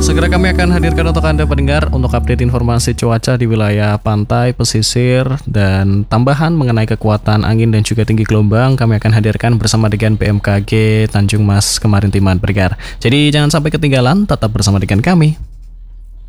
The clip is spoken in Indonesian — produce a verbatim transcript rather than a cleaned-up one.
Segera kami akan hadirkan untuk Anda pendengar untuk update informasi cuaca di wilayah pantai, pesisir, dan tambahan mengenai kekuatan angin dan juga tinggi gelombang kami akan hadirkan bersama dengan B M K G Tanjung Mas Kemarintiman pendengar. Jadi jangan sampai ketinggalan, tetap bersama dengan kami.